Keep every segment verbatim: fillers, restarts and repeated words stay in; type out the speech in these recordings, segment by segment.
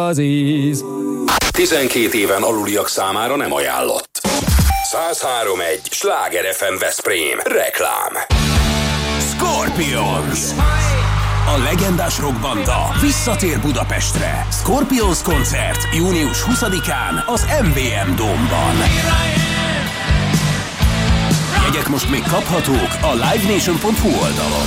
az íz. tizenkét éven aluliak számára nem ajánlott. száz három egész egy Sláger ef em Veszprém. Reklám. Scorpions! A legendás rockbanda visszatér Budapestre. Scorpions koncert június huszadikán az em vé em Dome-ban. Jegyek most még kaphatók a live nation pont hu oldalon.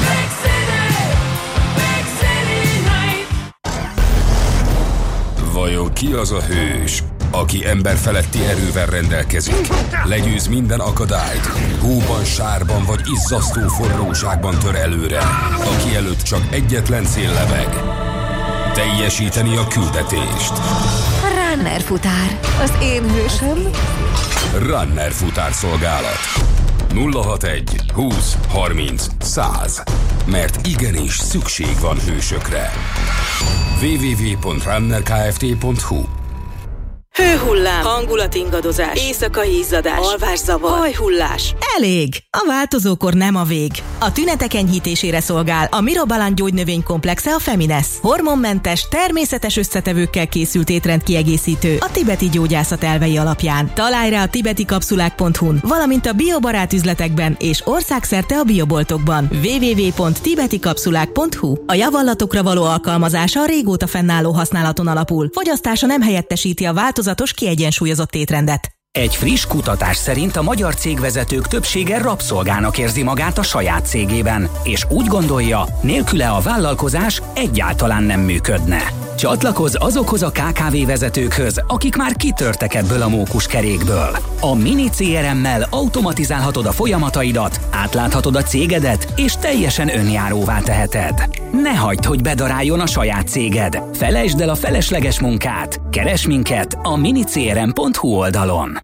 Vajon ki az a hős, aki emberfeletti erővel rendelkezik, legyőz minden akadályt, hóban, sárban vagy izzasztó forróságban tör előre, aki előtt csak egyetlen cél lebeg: teljesíteni a küldetést. Runner futár, az én hősöm. Runner futárszolgálat. nulla hatvanegy húsz harminc száz. Mert igenis szükség van hősökre. double-u double-u double-u pont runner kft pont hu. Hőhullám, hangulatingadozás, éjszakai izzadás, alvászavar, hajhullás. Elég! A változókor nem a vég. A tünetek enyhítésére szolgál a Mirobalan gyógynövénykomplexe a Feminesz. Hormonmentes, természetes összetevőkkel készült étrendkiegészítő a tibeti gyógyászat elvei alapján. Találj rá a tibeti kapszulák pont hu-n, valamint a biobarát üzletekben és országszerte a bioboltokban. double-u double-u double-u pont tibeti kapszulák pont hu. A javallatokra való alkalmazása a régóta fennálló használaton alapul. Fogyasztása nem helyettesíti a változatos, kiegyensúlyozott étrendet. Egy friss kutatás szerint a magyar cégvezetők többsége rabszolgának érzi magát a saját cégében, és úgy gondolja, nélküle a vállalkozás egyáltalán nem működne. Csatlakozz azokhoz a ká ká vé vezetőkhöz, akik már kitörtek ebből a mókuskerékből. A Mini cé er em-mel automatizálhatod a folyamataidat, átláthatod a cégedet, és teljesen önjáróvá teheted. Ne hagyd, hogy bedaráljon a saját céged. Felejtsd el a felesleges munkát. Keresd minket a mini cé er em pont hu oldalon.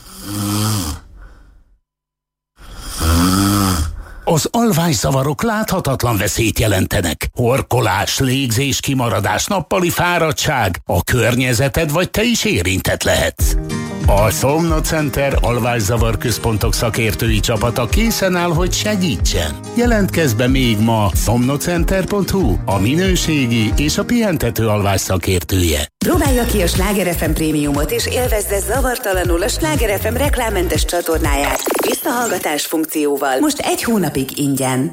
Az alvászavarok láthatatlan veszélyt jelentenek. Horkolás, légzés, kimaradás, nappali fáradtság, a környezeted vagy te is érintett lehetsz. A Somno Center alvászavar központok szakértői csapata készen áll, hogy segítsen. Jelentkezz be még ma somnocenter pont hu, a minőségi és a pihentető alvás szakértője. Próbálja ki a Sláger ef em prémiumot és élvezze zavartalanul a Sláger ef em reklámmentes csatornáját visszahallgatás funkcióval. Most egy hónapig ingyen.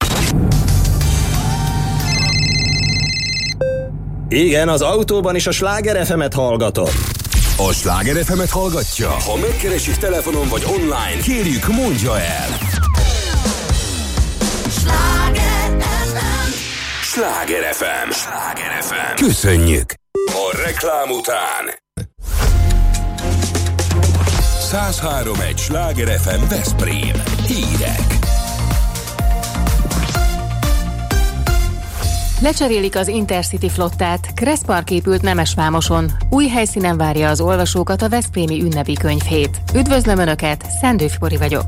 Igen, az autóban is a Sláger ef em-et hallgatom. A Sláger ef em-et hallgatja? Ha megkeresik telefonon vagy online, kérjük, mondja el! Sláger ef em. Sláger ef em. Sláger ef em. Köszönjük! A reklám után száz három egész egy Sláger ef em Veszprém. Hírek. Lecserélik az Intercity flottát, Kresszpark épült Nemesvámoson. Új helyszínen várja az olvasókat a veszprémi ünnepi könyvhét. Üdvözlöm Önöket, Szendőfi Bori vagyok.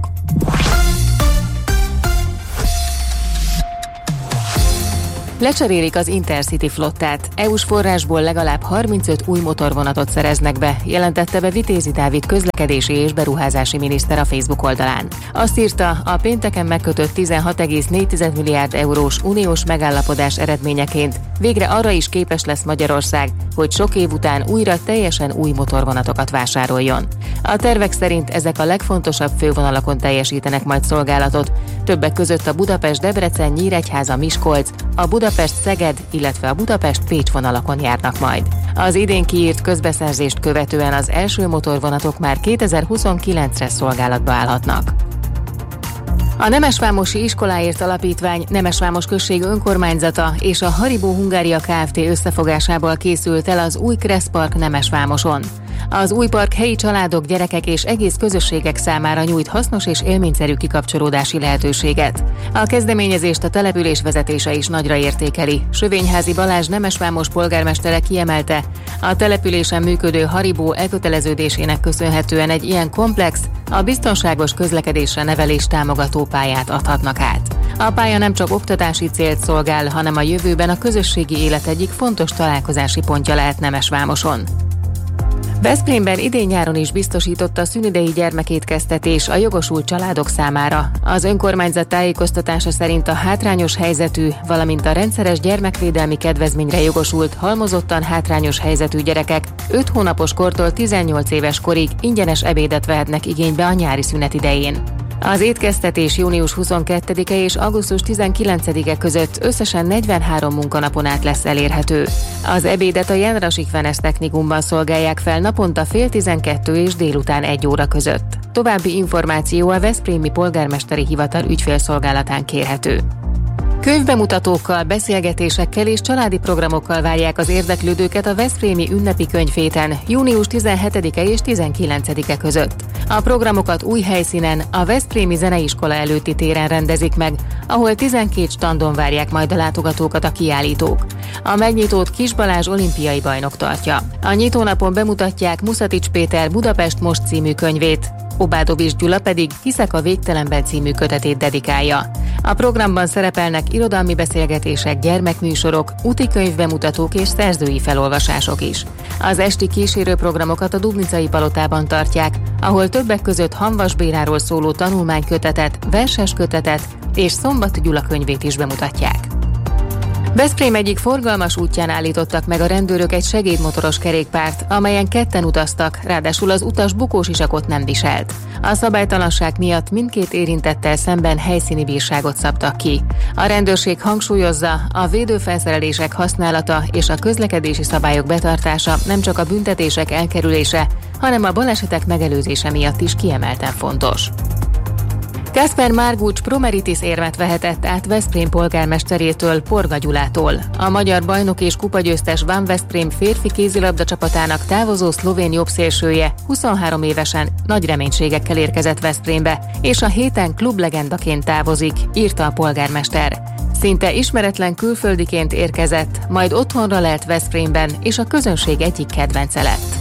Lecserélik az Intercity flottát. é u-s forrásból legalább harmincöt új motorvonatot szereznek be, jelentette be Vitézi Dávid közlekedési és beruházási miniszter a Facebook oldalán. Azt írta, a pénteken megkötött tizenhat egész négy milliárd eurós uniós megállapodás eredményeként végre arra is képes lesz Magyarország, hogy sok év után újra teljesen új motorvonatokat vásároljon. A tervek szerint ezek a legfontosabb fővonalakon teljesítenek majd szolgálatot, többek között a Budapest-Debrecen-Nyíregyháza-Miskolc, a Budapest-Szeged, illetve a Budapest-Pécs vonalakon járnak majd. Az idén kiírt közbeszerzést követően az első motorvonatok már kétezer-huszonkilencre szolgálatba állhatnak. A Nemesvámosi Iskoláért Alapítvány, Nemesvámos község önkormányzata és a Haribo Hungária Kft. Összefogásából készült el az új Kresszpark Nemesvámoson. Az új park helyi családok, gyerekek és egész közösségek számára nyújt hasznos és élményszerű kikapcsolódási lehetőséget. A kezdeményezést a település vezetése is nagyra értékeli. Sövényházi Balázs Nemesvámos polgármestere kiemelte, a településen működő Haribo elköteleződésének köszönhetően egy ilyen komplex, a biztonságos közlekedésre nevelés támogató pályát adhatnak át. A pálya nem csak oktatási célt szolgál, hanem a jövőben a közösségi élet egyik fontos találkozási pontja lehet Nemesvámoson. Veszprémben idén-nyáron is biztosította a szünidei gyermekétkeztetés a jogosult családok számára. Az önkormányzat tájékoztatása szerint a hátrányos helyzetű, valamint a rendszeres gyermekvédelmi kedvezményre jogosult, halmozottan hátrányos helyzetű gyerekek öt hónapos kortól tizennyolc éves korig ingyenes ebédet vehetnek igénybe a nyári szünet idején. Az étkeztetés június huszonkettedike és augusztus tizenkilencedike között összesen negyvenhárom munkanapon át lesz elérhető. Az ebédet a Jenrasik Fenes Technikumban szolgálják fel naponta fél tizenkettő és délután egy óra között. További információ a Veszprémi Polgármesteri Hivatal ügyfélszolgálatán kérhető. Könyvbemutatókkal, beszélgetésekkel és családi programokkal várják az érdeklődőket a Veszprémi ünnepi könyvhéten június tizenhetedike és tizenkilencedike között. A programokat új helyszínen, a Veszprémi Zeneiskola előtti téren rendezik meg, ahol tizenkét standon várják majd a látogatókat a kiállítók. A megnyitót Kis Balázs olimpiai bajnok tartja. A nyitónapon bemutatják Muszatics Péter Budapest Most című könyvét, Obádovics Gyula pedig Hiszek a végtelenben című kötetét dedikálja. A programban szerepelnek irodalmi beszélgetések, gyermekműsorok, úti könyvbemutatók és szerzői felolvasások is. Az esti kísérőprogramokat a Dubnicai Palotában tartják, ahol többek között Hamvas Béláról szóló tanulmánykötetet, verses kötetet és Szombat Gyula könyvét is bemutatják. Veszprém egyik forgalmas útján állítottak meg a rendőrök egy segédmotoros kerékpárt, amelyen ketten utaztak, ráadásul az utas bukósisakot nem viselt. A szabálytalanság miatt mindkét érintettel szemben helyszíni bírságot szabtak ki. A rendőrség hangsúlyozza, a védőfelszerelések használata és a közlekedési szabályok betartása nem csak a büntetések elkerülése, hanem a balesetek megelőzése miatt is kiemelten fontos. Gáspár Margucs Promeritis érmet vehetett át Veszprém polgármesterétől, Porga Gyulától. A magyar bajnok és kupagyőztes Van Veszprém férfi kézilabda csapatának távozó szlovén jobbszélsője huszonhárom évesen nagy reménységekkel érkezett Veszprémbe, és a héten klublegendaként távozik, írta a polgármester. Szinte ismeretlen külföldiként érkezett, majd otthonra lelt Veszprémben, és a közönség egyik kedvence lett.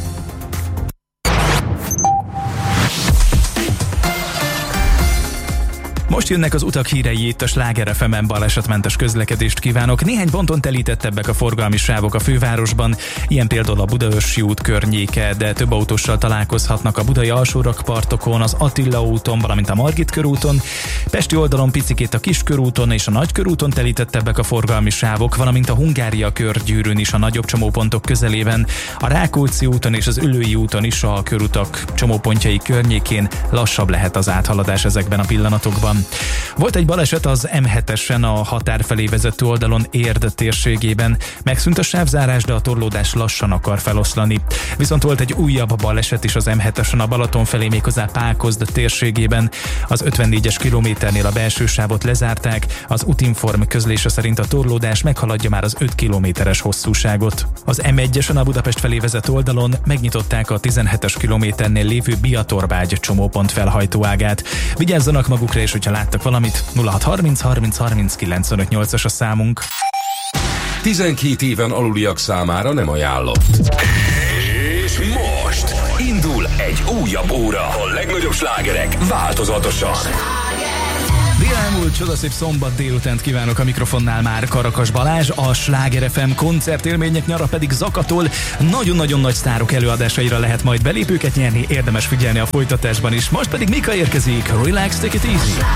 Most jönnek az utak hírei, itt a Sláger ef em-en, balesetmentes közlekedést kívánok. Néhány ponton telítettebbek a forgalmi sávok a fővárosban, ilyen például a Budaörsi út környéke, de több autóssal találkozhatnak a budai alsórakpartokon, az Attila úton, valamint a Margit körúton. Pesti oldalon picikét a Kiskörúton és a Nagykörúton telítettebbek a forgalmi sávok, valamint a Hungária körgyűrűn is a nagyobb csomópontok közelében. A Rákóczi úton és az Üllői úton is a körutak csomópontjai környékén lassabb lehet az áthaladás ezekben a pillanatokban. Volt egy baleset az em hetesen a határ felé vezető oldalon Érd térségében. Megszűnt a sávzárás, de a torlódás lassan akar feloszlani. Viszont volt egy újabb baleset is az em hetesen a Balaton felé, méghozzá Pákozd térségében. Az ötvennégyes kilométernél a belső sávot lezárták, az Utinform közlése szerint a torlódás meghaladja már az öt kilométeres hosszúságot. Az em egyesen a Budapest felé vezető oldalon megnyitották a tizenhetes kilométernél lévő Biatorbágy csomópont felhajtóágát. Vigyázzanak magukra, és hogyha láttak valamit, nulla hat harminc harminc harminc kilencvenöt nyolcas a számunk. tizenkét éven aluliak számára nem ajánlott. És most indul egy újabb óra. A legnagyobb slágerek változatosan. Délelmúlt csodaszép szombat délutánt kívánok, a mikrofonnál már Karakas Balázs, a Sláger ef em koncertélmények nyara pedig zakatol. Nagyon-nagyon nagy sztárok előadásaira lehet majd belépőket nyerni, érdemes figyelni a folytatásban is. Most pedig Mika érkezik, Relax, Take It Easy.